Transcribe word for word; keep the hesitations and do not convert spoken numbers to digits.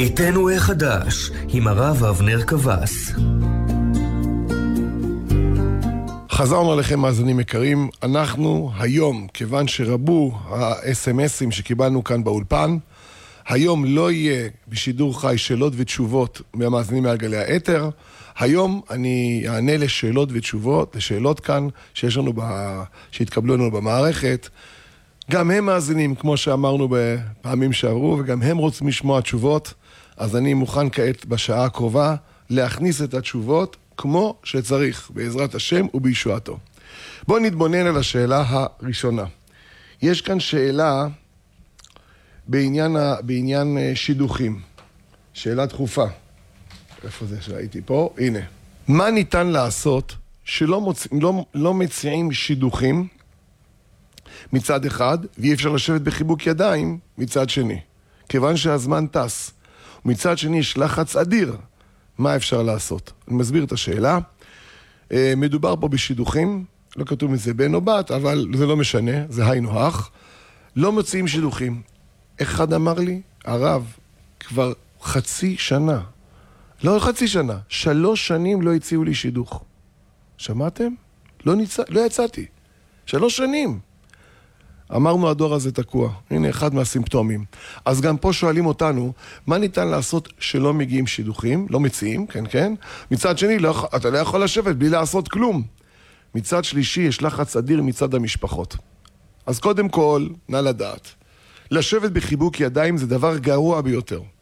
ביתנו החדש, עם הרב אבנר קבס. חזרנו עליכם מאזינים יקרים, אנחנו היום, כיוון שרבו ה-אס אם אסים שקיבלנו כאן באולפן, היום לא יהיה בשידור חי שאלות ותשובות מהמאזינים מעל גלי האתר. היום אני אענה לשאלות ותשובות, לשאלות כאן שיש לנו, ב... שהתקבלו לנו במערכת. גם הם מאזינים, כמו שאמרנו בפעמים שעברו, וגם הם רוצים לשמוע תשובות, אז אני מוכן כעת בשעה הקרובה להכניס את התשובות כמו שצריך, בעזרת השם ובישועתו. בואו נתבונן על השאלה הראשונה. יש כאן שאלה בעניין, בעניין שידוכים. שאלה דחופה. איפה זה שראיתי פה? הנה. מה ניתן לעשות שלא מוצ... לא, לא מציעים שידוכים מצד אחד, ואי אפשר לשבת בחיבוק ידיים מצד שני? כיוון שהזמן טס. מצד שני יש לחץ אדיר. מה אפשר לעשות? אני מסביר את השאלה. מדובר פה בשידוכים, לא כתוב מזה בן או בת, אבל זה לא משנה, זה היינו הך. לא מציעים שידוכים. אחד אמר לי, הרב, כבר חצי שנה, לא חצי שנה, שלוש שנים לא הציעו לי שידוך. שמעתם? לא, ניצ... לא יצאתי. שלוש שנים. אמרנו הדור הזה תקוע. הנה אחד מהסימפטומים. אז גם פה שואלים אותנו, מה ניתן לעשות שלא מגיעים שידוכים? לא מציעים, כן, כן. מצד שני, לא, אתה לא יכול לשבת בלי לעשות כלום. מצד שלישי, יש לחץ אדיר מצד המשפחות. אז קודם כל, נא לדעת. לשבת בחיבוק ידיים זה דבר גרוע ביותר.